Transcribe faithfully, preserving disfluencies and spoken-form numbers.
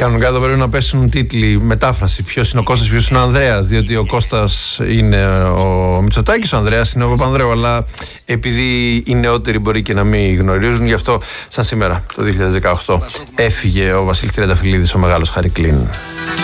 Κανονικά εδώ πρέπει να πέσουν τίτλοι, μετάφραση. Ποιος είναι ο Κώστας, ποιος είναι ο Ανδρέας. Διότι ο Κώστας είναι ο Μητσοτάκης, ο Ανδρέας είναι ο Παπανδρέου. Αλλά επειδή οι νεότεροι μπορεί και να μην γνωρίζουν, γι' αυτό, σαν σήμερα το δύο χιλιάδες δεκαοκτώ, έφυγε ο Βασίλης Τριανταφυλλίδης, ο μεγάλος Χαρικλίν.